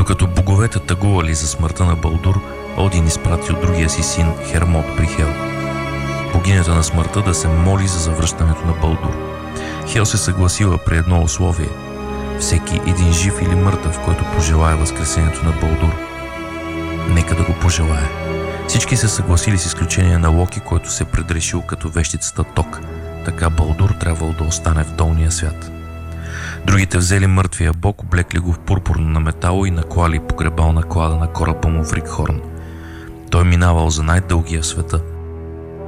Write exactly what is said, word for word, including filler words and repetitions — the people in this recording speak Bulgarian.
Докато боговете тъгували за смъртта на Балдур, Один изпрати от другия си син Хермот при Хел, богинята на смъртта, да се моли за завръщането на Балдур. Хел се съгласила при едно условие: всеки един жив или мъртъв, който пожелае възкресението на Балдур, нека да го пожелае. Всички се съгласили с изключение на Локи, който се предрешил като вещицата Ток. Така Балдур трябвало да остане в долния свят. Другите взели мъртвия бог, облекли го в пурпурно на метало и наклали погребална клада на кораба му в Рикхорн. Той минавал за най-дългия в света.